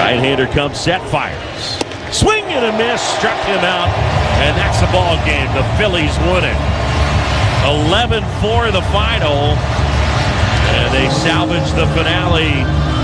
Right-hander comes set, fires. Swing and a miss, struck him out, and that's the ball game. The Phillies win it. 11-4 the final, and they salvage the finale.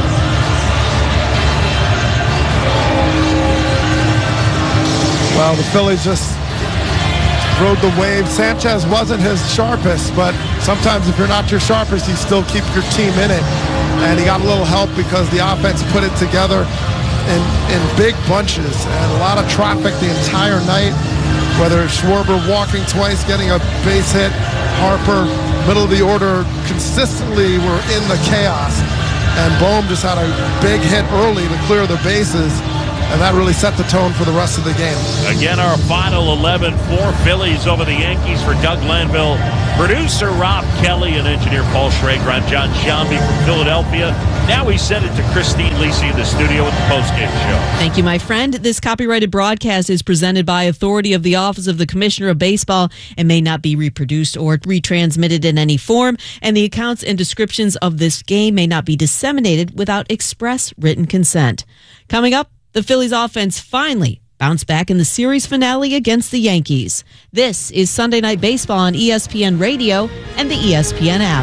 Well, the Phillies just rode the wave. Sanchez wasn't his sharpest, but sometimes if you're not your sharpest, you still keep your team in it. And he got a little help because the offense put it together in big bunches and a lot of traffic the entire night, whether it's Schwarber walking twice, getting a base hit, Harper, middle of the order, consistently were in the chaos. And Bohm just had a big hit early to clear the bases, and that really set the tone for the rest of the game. Again, our final 11-4 Phillies over the Yankees. For Doug Glanville, producer Rob Kelly, and engineer Paul Schrager, I'm John Shambi from Philadelphia. Now we send it to Christine Lisi in the studio with the postgame show. Thank you, my friend. This copyrighted broadcast is presented by authority of the Office of the Commissioner of Baseball and may not be reproduced or retransmitted in any form, and the accounts and descriptions of this game may not be disseminated without express written consent. Coming up, the Phillies offense finally bounced back in the series finale against the Yankees. This is Sunday Night Baseball on ESPN Radio and the ESPN app.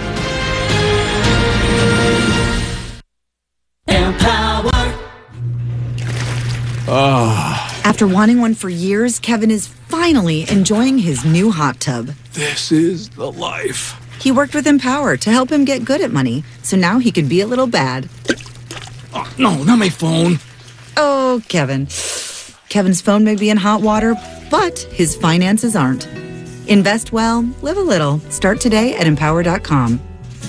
After wanting one for years, Kevin is finally enjoying his new hot tub. This is the life. He worked with Empower to help him get good at money, so now he can be a little bad. Oh, no, not my phone. Oh, Kevin. Kevin's phone may be in hot water, but his finances aren't. Invest well, live a little. Start today at Empower.com.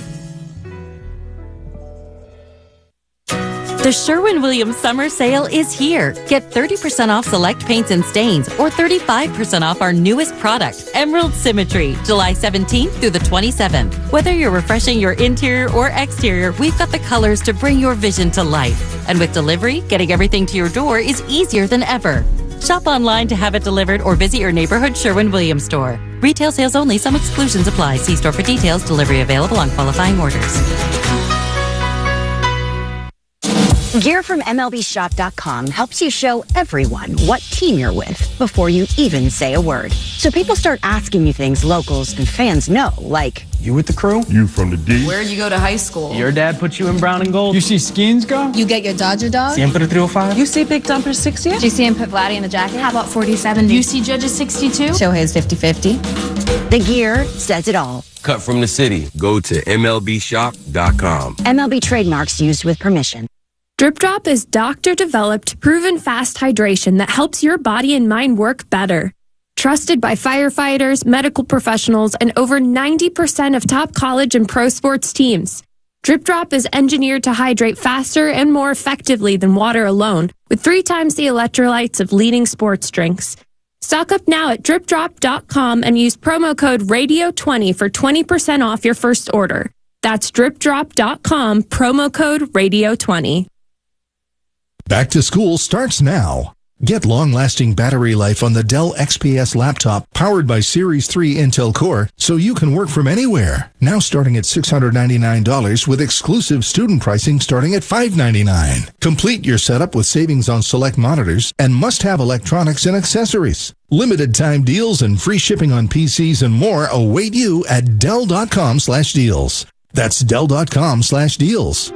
The Sherwin-Williams Summer Sale is here. Get 30% off select paints and stains or 35% off our newest product, Emerald Symmetry, July 17th through the 27th. Whether you're refreshing your interior or exterior, we've got the colors to bring your vision to life. And with delivery, getting everything to your door is easier than ever. Shop online to have it delivered or visit your neighborhood Sherwin-Williams store. Retail sales only. Some exclusions apply. See store for details. Delivery available on qualifying orders. Gear from MLBshop.com helps you show everyone what team you're with before you even say a word. So people start asking you things locals and fans know, like, you with the crew? You from the D? Where'd you go to high school? Your dad put you in brown and gold? You see Skeens go? You get your Dodger dog? Siempre 305? You see Big Dumper 60? Did you see him put Vladdy in the jacket? How about 40-70? You see Judges 62? Shohei's 50-50. The gear says it all. Cut from the city. Go to MLBshop.com. MLB trademarks used with permission. Drip Drop is doctor-developed, proven fast hydration that helps your body and mind work better. Trusted by firefighters, medical professionals, and over 90% of top college and pro sports teams. Drip Drop is engineered to hydrate faster and more effectively than water alone, with 3 times the electrolytes of leading sports drinks. Stock up now at dripdrop.com and use promo code RADIO20 for 20% off your first order. That's dripdrop.com, promo code RADIO20. Back to school starts now. Get long-lasting battery life on the Dell XPS laptop powered by Series 3 Intel Core so you can work from anywhere. Now starting at $699 with exclusive student pricing starting at $599. Complete your setup with savings on select monitors and must-have electronics and accessories. Limited time deals and free shipping on PCs and more await you at Dell.com/deals. That's Dell.com/deals.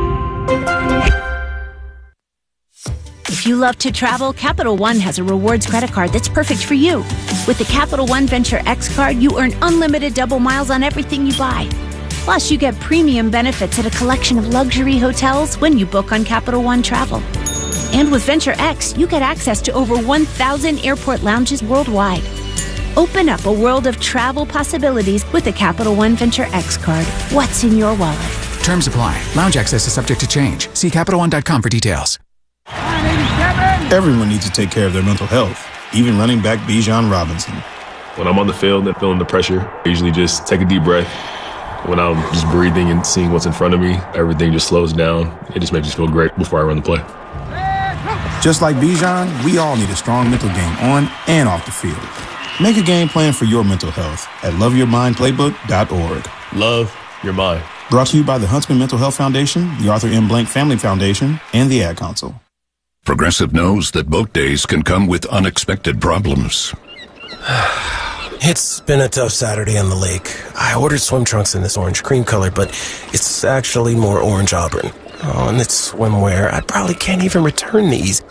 If you love to travel, Capital One has a rewards credit card that's perfect for you. With the Capital One Venture X card, you earn unlimited double miles on everything you buy. Plus, you get premium benefits at a collection of luxury hotels when you book on Capital One Travel. And with Venture X, you get access to over 1,000 airport lounges worldwide. Open up a world of travel possibilities with the Capital One Venture X card. What's in your wallet? Terms apply. Lounge access is subject to change. See CapitalOne.com for details. Everyone needs to take care of their mental health, even running back Bijan Robinson. When I'm on the field and feeling the pressure, I usually just take a deep breath. When I'm just breathing and seeing what's in front of me, everything just slows down. It just makes me feel great before I run the play. Just like Bijan, we all need a strong mental game on and off the field. Make a game plan for your mental health at loveyourmindplaybook.org. Love your mind. Brought to you by the Huntsman Mental Health Foundation, the Arthur M. Blank Family Foundation, and the Ad Council. Progressive knows that boat days can come with unexpected problems. It's been a tough Saturday on the lake. I ordered swim trunks in this orange cream color, but it's actually more orange auburn. Oh, and it's swimwear. I probably can't even return these.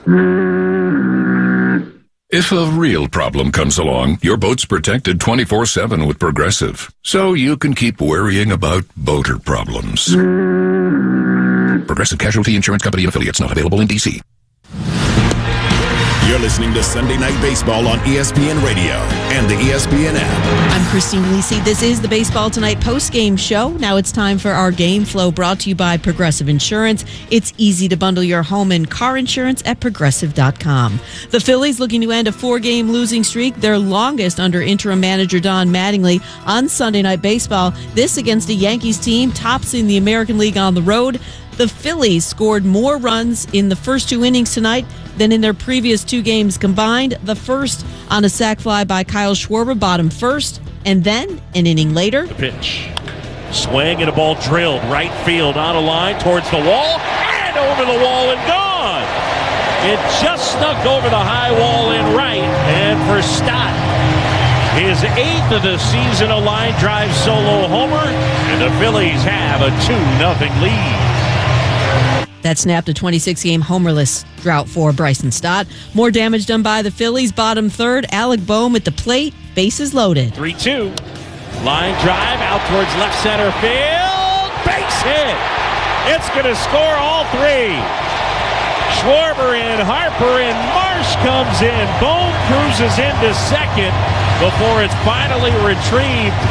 If a real problem comes along, your boat's protected 24/7 with Progressive, so you can keep worrying about boater problems. Progressive Casualty Insurance Company and affiliates, not available in D.C. You're listening to Sunday Night Baseball on ESPN Radio and the ESPN app. I'm Christine Lisi. This is the Baseball Tonight post-game show. Now it's time for our Game Flow, brought to you by Progressive Insurance. It's easy to bundle your home and car insurance at Progressive.com. The Phillies looking to end a 4-game losing streak, their longest under interim manager Don Mattingly, on Sunday Night Baseball. This against a Yankees team tops in the American League on the road. The Phillies scored more runs in the first 2 innings tonight than in their previous 2 games combined. The first on a sac fly by Kyle Schwarber, bottom first, and then an inning later. The pitch. Swing and a ball drilled right field on a line towards the wall and over the wall and gone. It just snuck over the high wall in right, and for Stott, his 8th of the season, a line drive solo homer, and the Phillies have a 2-0 lead. That snapped a 26-game homerless drought for Bryson Stott. More damage done by the Phillies. Bottom third, Alec Boehm at the plate. Bases loaded. 3-2. Line drive out towards left center field. Base hit. It's going to score all 3. Schwarber in, Harper in, Marsh comes in. Boehm cruises into second before it's finally retrieved.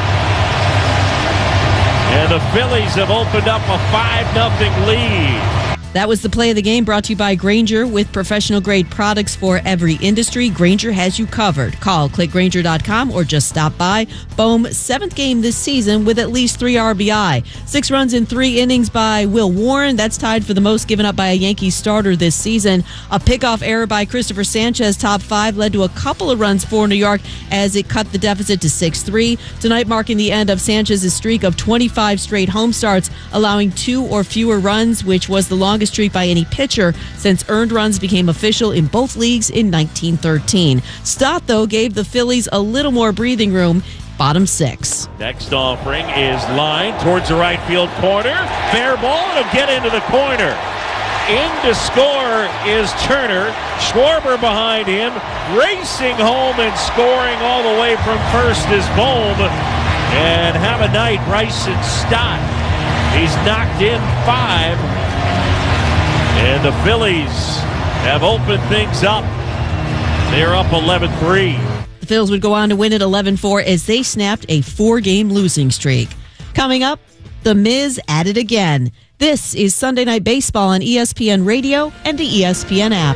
And the Phillies have opened up a 5-0 lead. That was the play of the game, brought to you by Grainger. With professional-grade products for every industry, Grainger has you covered. Call clickgrainger.com or just stop by. Boehm's 7th game this season with at least 3 RBI. 6 runs in 3 innings by Will Warren. That's tied for the most given up by a Yankees starter this season. A pickoff error by Christopher Sanchez, top 5, led to a couple of runs for New York as it cut the deficit to 6-3. Tonight marking the end of Sanchez's streak of 25 straight home starts, allowing 2 or fewer runs, which was the longest streak by any pitcher since earned runs became official in both leagues in 1913. Stott, though, gave the Phillies a little more breathing room. Bottom 6. Next offering is line towards the right field corner. Fair ball, and it'll get into the corner. In to score is Turner. Schwarber behind him, racing home and scoring all the way from first is Boehm. And have a night, Bryson Stott. He's knocked in 5. And the Phillies have opened things up. They're up 11-3. The Phils would go on to win at 11-4 as they snapped a 4-game losing streak. Coming up, The Miz at it again. This is Sunday Night Baseball on ESPN Radio and the ESPN app.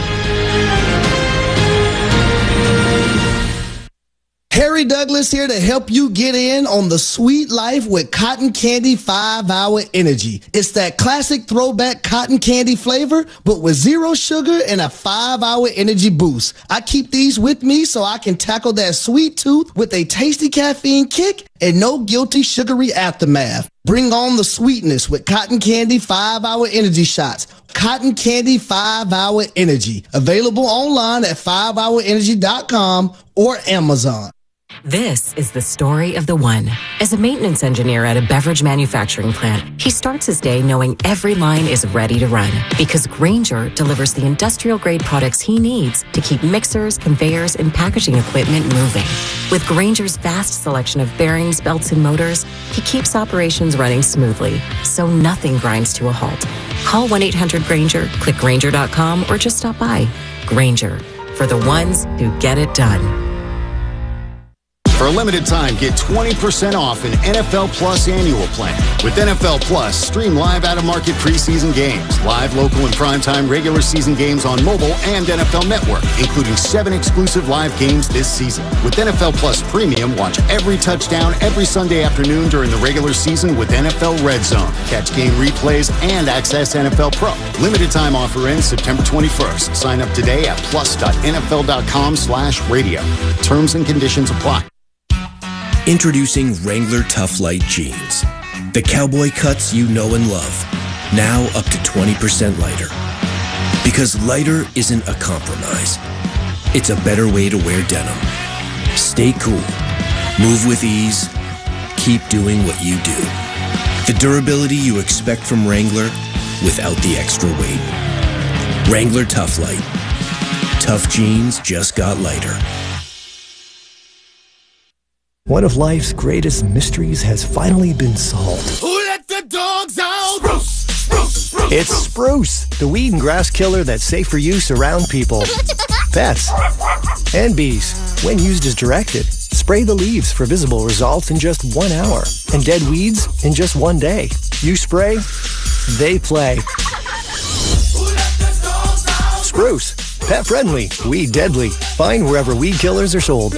Harry Douglas here to help you get in on the sweet life with Cotton Candy 5-Hour Energy. It's that classic throwback cotton candy flavor, but with 0 sugar and a 5-hour energy boost. I keep these with me so I can tackle that sweet tooth with a tasty caffeine kick and no guilty sugary aftermath. Bring on the sweetness with Cotton Candy 5-Hour Energy Shots. Cotton Candy 5-Hour Energy. Available online at 5hourenergy.com or Amazon. This is the story of the one. As a maintenance engineer at a beverage manufacturing plant, he starts his day knowing every line is ready to run because Grainger delivers the industrial-grade products he needs to keep mixers, conveyors, and packaging equipment moving. With Grainger's vast selection of bearings, belts, and motors, he keeps operations running smoothly, so nothing grinds to a halt. Call 1-800-GRAINGER, click Grainger.com, or just stop by. Grainger, for the ones who get it done. For a limited time, get 20% off an NFL Plus annual plan. With NFL Plus, stream live out-of-market preseason games, live local and primetime regular season games on mobile and NFL Network, including 7 exclusive live games this season. With NFL Plus Premium, watch every touchdown every Sunday afternoon during the regular season with NFL Red Zone. Catch game replays and access NFL Pro. Limited time offer ends September 21st. Sign up today at plus.nfl.com/radio. Terms and conditions apply. Introducing Wrangler Tough Light Jeans. The cowboy cuts you know and love. Now up to 20% lighter. Because lighter isn't a compromise. It's a better way to wear denim. Stay cool. Move with ease. Keep doing what you do. The durability you expect from Wrangler without the extra weight. Wrangler Tough Light. Tough jeans just got lighter. One of life's greatest mysteries has finally been solved. Who let the dogs out? Spruce, spruce, spruce. It's Spruce, the weed and grass killer that's safe for use around people, pets, and bees. When used as directed, spray the leaves for visible results in just 1 hour, and dead weeds in just 1 day. You spray, they play. Spruce, pet friendly, weed deadly. Find wherever weed killers are sold.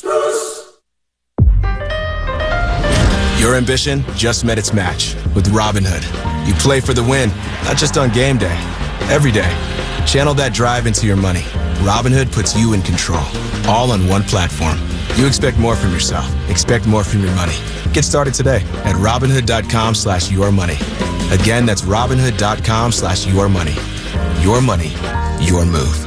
Your ambition just met its match with Robinhood. You play for the win, not just on game day, every day. Channel that drive into your money. Robinhood puts you in control, all on one platform. You expect more from yourself. Expect more from your money. Get started today at Robinhood.com/yourmoney. Again, that's Robinhood.com/yourmoney. Your money, your move.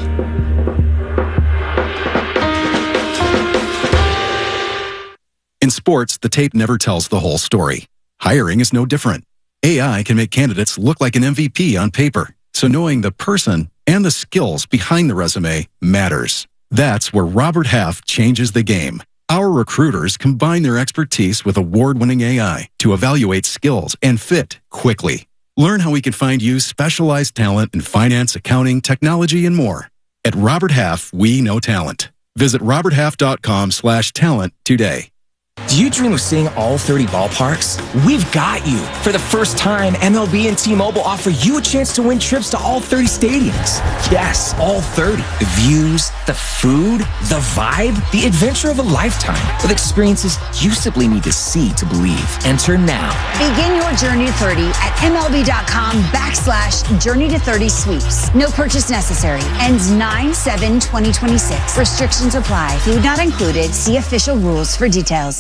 In sports, the tape never tells the whole story. Hiring is no different. AI can make candidates look like an MVP on paper, so knowing the person and the skills behind the resume matters. That's where Robert Half changes the game. Our recruiters combine their expertise with award-winning AI to evaluate skills and fit quickly. Learn how we can find you specialized talent in finance, accounting, technology, and more. At Robert Half, we know talent. Visit roberthalf.com/talent today. Do you dream of seeing all 30 ballparks? We've got you. For the first time, MLB and T-Mobile offer you a chance to win trips to all 30 stadiums. Yes, all 30. The views, the food, the vibe, the adventure of a lifetime with experiences you simply need to see to believe. Enter now. Begin your journey to 30 at MLB.com/Journey to 30 Sweeps. No purchase necessary. Ends 9/7/2026. Restrictions apply. Food not included. See official rules for details.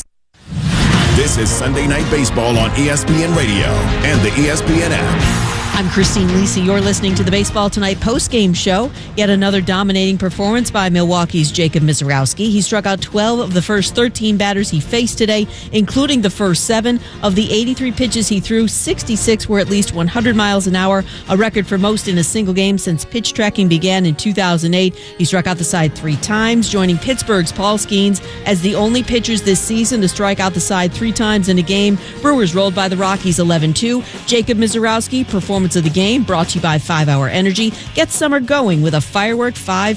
This is Sunday Night Baseball on ESPN Radio and the ESPN app. I'm Christine Lisi. You're listening to the Baseball Tonight postgame show. Yet another dominating performance by Milwaukee's Jacob Misiorowski. He struck out 12 of the first 13 batters he faced today, including the first 7. Of the 83 pitches he threw, 66 were at least 100 miles an hour, a record for most in a single game since pitch tracking began in 2008. He struck out the side 3 times, joining Pittsburgh's Paul Skeens as the only pitchers this season to strike out the side 3 times in a game. Brewers rolled by the Rockies 11-2. Jacob Misiorowski performance of the game brought to you by 5-Hour Energy. Get summer going with a Firework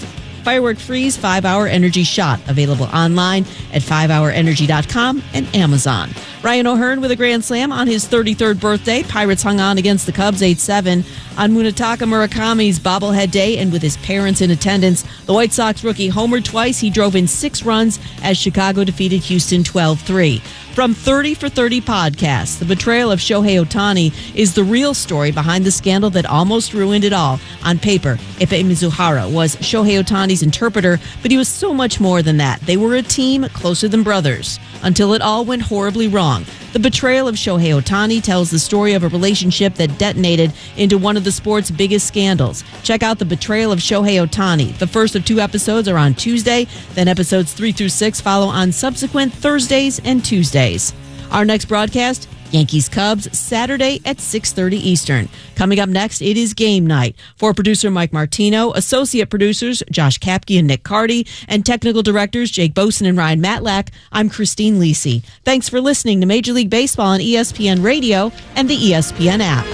Freeze 5-Hour Energy Shot. Available online at 5hourenergy.com and Amazon. Ryan O'Hearn with a grand slam on his 33rd birthday. Pirates hung on against the Cubs 8-7 on Munetaka Murakami's bobblehead day, and with his parents in attendance, the White Sox rookie homered twice. He drove in 6 runs as Chicago defeated Houston 12-3. From 30 for 30 podcasts, the betrayal of Shohei Ohtani is the real story behind the scandal that almost ruined it all. On paper, Ife Mizuhara was Shohei Ohtani's interpreter, but he was so much more than that. They were a team closer than brothers, until it all went horribly wrong. The betrayal of Shohei Ohtani tells the story of a relationship that detonated into one of the sport's biggest scandals. Check out The Betrayal of Shohei Ohtani. The first of 2 episodes are on Tuesday, then episodes 3 through 6 follow on subsequent Thursdays and Tuesdays. Our next broadcast, Yankees-Cubs, Saturday at 6:30 Eastern. Coming up next, it is game night. For producer Mike Martino, associate producers Josh Kapke and Nick Carty, and technical directors Jake Boson and Ryan Matlack, I'm Christine Lisi. Thanks for listening to Major League Baseball on ESPN Radio and the ESPN app.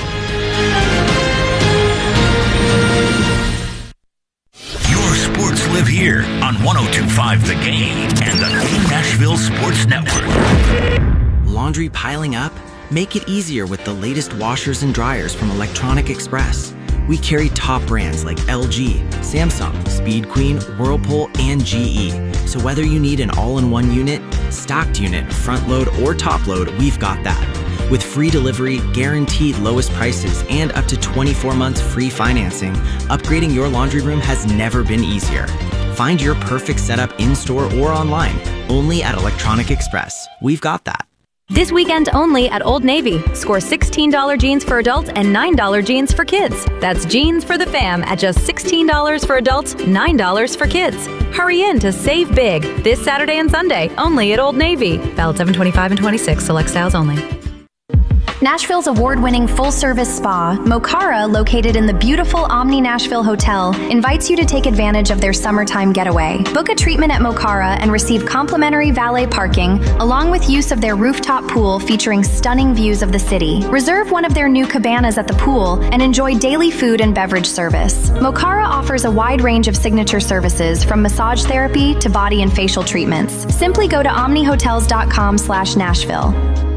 Your sports live here on 102.5 The Game and the Nashville Sports Network. Laundry piling up? Make it easier with the latest washers and dryers from Electronic Express. We carry top brands like LG, Samsung, Speed Queen, Whirlpool, and GE. So whether you need an all-in-one unit, stocked unit, front load, or top load, we've got that. With free delivery, guaranteed lowest prices, and up to 24 months free financing, upgrading your laundry room has never been easier. Find your perfect setup in-store or online, only at Electronic Express. We've got that. This weekend only at Old Navy. Score $16 jeans for adults and $9 jeans for kids. That's jeans for the fam at just $16 for adults, $9 for kids. Hurry in to save big this Saturday and Sunday only at Old Navy. Valid 7/25 and 26. Select styles only. Nashville's award-winning full-service spa, Mokara, located in the beautiful Omni Nashville Hotel, invites you to take advantage of their summertime getaway. Book a treatment at Mokara and receive complimentary valet parking, along with use of their rooftop pool featuring stunning views of the city. Reserve one of their new cabanas at the pool and enjoy daily food and beverage service. Mokara offers a wide range of signature services, from massage therapy to body and facial treatments. Simply go to omnihotels.com/Nashville.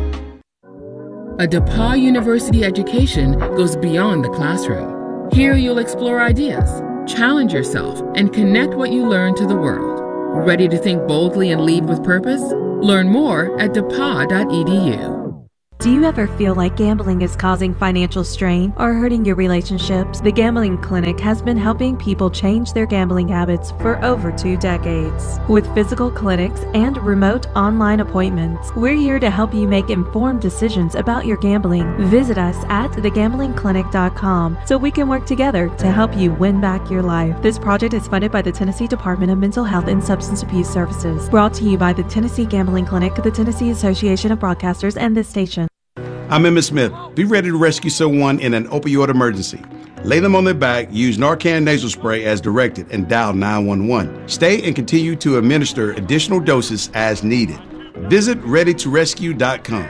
A DePauw University education goes beyond the classroom. Here you'll explore ideas, challenge yourself, and connect what you learn to the world. Ready to think boldly and lead with purpose? Learn more at depaw.edu. Do you ever feel like gambling is causing financial strain or hurting your relationships? The Gambling Clinic has been helping people change their gambling habits for over 2 decades. With physical clinics and remote online appointments, we're here to help you make informed decisions about your gambling. Visit us at thegamblingclinic.com so we can work together to help you win back your life. This project is funded by the Tennessee Department of Mental Health and Substance Abuse Services. Brought to you by the Tennessee Gambling Clinic, the Tennessee Association of Broadcasters, and this station. I'm Emmett Smith. Be ready to rescue someone in an opioid emergency. Lay them on their back, use Narcan nasal spray as directed, and dial 911. Stay and continue to administer additional doses as needed. Visit readytorescue.com.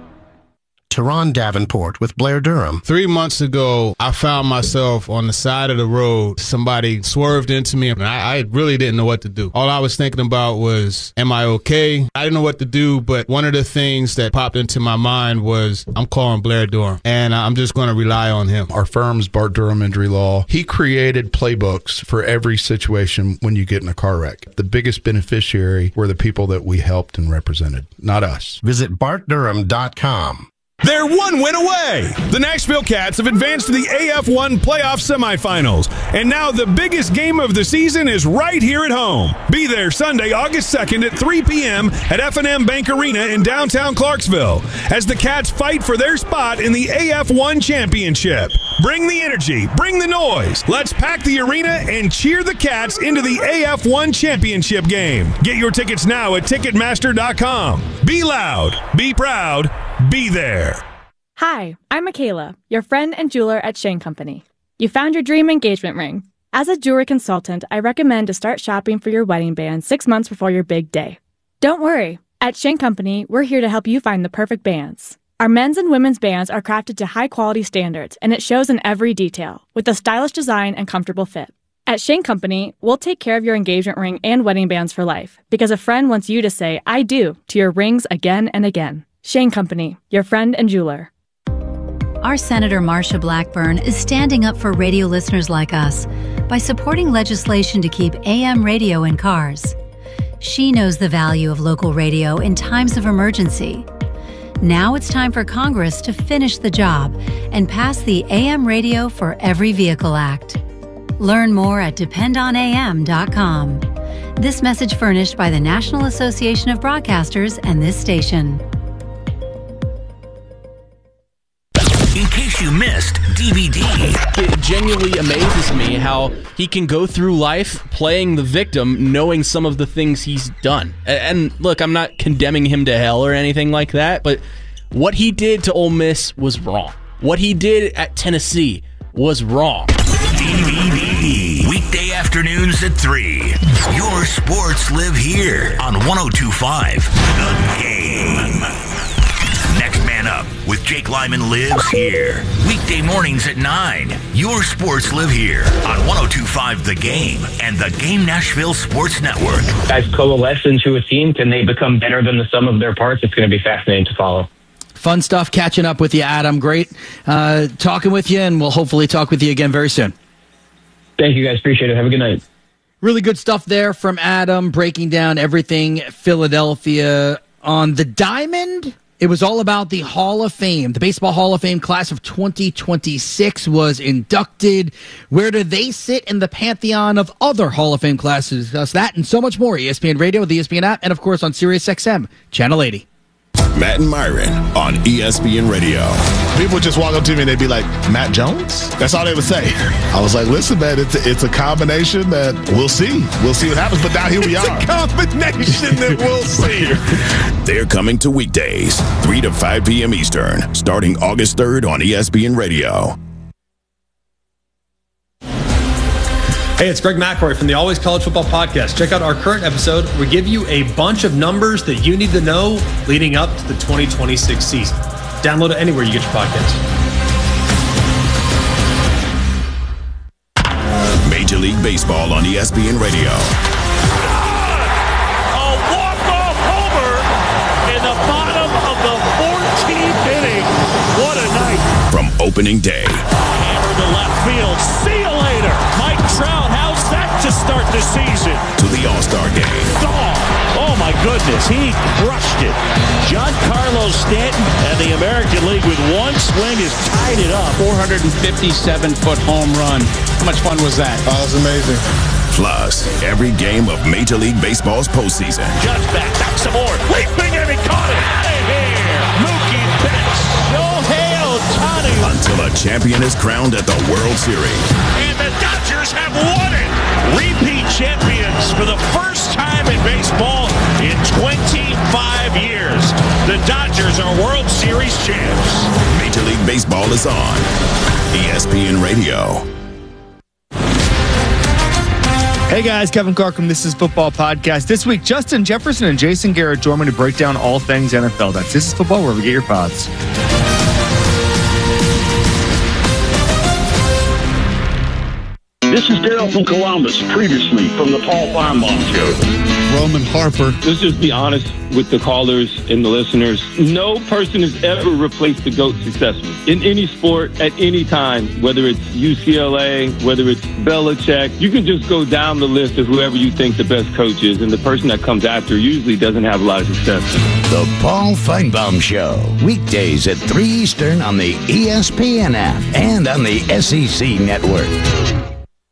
Teron Davenport with Blair Durham. 3 months ago, I found myself on the side of the road. Somebody swerved into me, and I really didn't know what to do. All I was thinking about was, am I okay? I didn't know what to do, but one of the things that popped into my mind was, I'm calling Blair Durham, and I'm just going to rely on him. Our firm's Bart Durham Injury Law. He created playbooks for every situation when you get in a car wreck. The biggest beneficiary were the people that we helped and represented, not us. Visit bartdurham.com. They're one win away. The Nashville Cats have advanced to the AF1 playoff semifinals. And now the biggest game of the season is right here at home. Be there Sunday, August 2nd at 3 p.m. at F&M Bank Arena in downtown Clarksville as the Cats fight for their spot in the AF1 championship. Bring the energy, bring the noise. Let's pack the arena and cheer the Cats into the AF1 championship game. Get your tickets now at Ticketmaster.com. Be loud, be proud, be there. Hi, I'm Michaela, your friend and jeweler at Shane Company. You found your dream engagement ring. As a jewelry consultant, I recommend to start shopping for your wedding band 6 months before your big day. Don't worry. At Shane Company, we're here to help you find the perfect bands. Our men's and women's bands are crafted to high-quality standards, and it shows in every detail, with a stylish design and comfortable fit. At Shane Company, we'll take care of your engagement ring and wedding bands for life, because a friend wants you to say, I do, to your rings again and again. Shane Company, your friend and jeweler. Our Senator Marsha Blackburn is standing up for radio listeners like us by supporting legislation to keep AM radio in cars. She knows the value of local radio in times of emergency. Now it's time for Congress to finish the job and pass the AM Radio for Every Vehicle Act. Learn more at dependonam.com. This message furnished by the National Association of Broadcasters and this station. In case you missed DVD. It genuinely amazes me how he can go through life playing the victim, knowing some of the things he's done. And look, I'm not condemning him to hell or anything like that, but what he did to Ole Miss was wrong. What he did at Tennessee was wrong. DVD. Weekday afternoons at 3. Your sports live here on 102.5 The Game. Next Man Up with Jake Lyman lives here. Weekday mornings at 9. Your sports live here on 102.5 The Game and the Game Nashville Sports Network. Guys coalesce into a team. Can they become better than the sum of their parts? It's going to be fascinating to follow. Fun stuff catching up with you, Adam. Great talking with you, and we'll hopefully talk with you again very soon. Thank you, guys. Appreciate it. Have a good night. Really good stuff there from Adam, breaking down everything Philadelphia on the diamond. It was all about the Hall of Fame. The Baseball Hall of Fame class of 2026 was inducted. Where do they sit in the pantheon of other Hall of Fame classes? Discuss that and so much more. ESPN Radio, the ESPN app, and of course on SiriusXM, Channel 80. Matt and Myron on ESPN Radio. People just walk up to me and they'd be like, Matt Jones? That's all they would say. I was like, listen, man, it's a combination that we'll see. We'll see what happens. But now here we are. It's a combination that we'll see. They're coming to weekdays, 3 to 5 p.m. Eastern, starting August 3rd on ESPN Radio. Hey, it's Greg McElroy from the Always College Football Podcast. Check out our current episode. We give you a bunch of numbers that you need to know leading up to the 2026 season. Download it anywhere you get your podcast. Major League Baseball on ESPN Radio. A walk-off homer in the bottom of the 14th inning. What a night. From opening day. Hammer to left field. See you later. Mike Trout, how's that to start the season? To the All-Star Game. Oh my goodness, he crushed it. Giancarlo Stanton and the American League with one swing has tied it up. 457-foot home run. How much fun was that? Oh, that was amazing. Plus, every game of Major League Baseball's postseason. Judge back some more. Leaping and he caught it. Out of here. Mookie Betts. Shohei Ohtani. Until a champion is crowned at the World Series. And the Dodgers have won it. Repeat champions for the first time in baseball in 25 years. The Dodgers are World Series champs. Major League Baseball is on ESPN Radio. Hey guys, Kevin Carcom, This Is Football Podcast. This week, Justin Jefferson and Jason Garrett join me to break down all things NFL. That's This Is Football, wherever you get your pods. This is Dale from Columbus, previously from the Paul Feinbaum Show. Roman Harper. Let's just be honest with the callers and the listeners. No person has ever replaced the GOAT successfully in any sport at any time, whether it's UCLA, whether it's Belichick. You can just go down the list of whoever you think the best coach is, and the person that comes after usually doesn't have a lot of success. The Paul Feinbaum Show, weekdays at 3 Eastern on the ESPN app and on the SEC Network.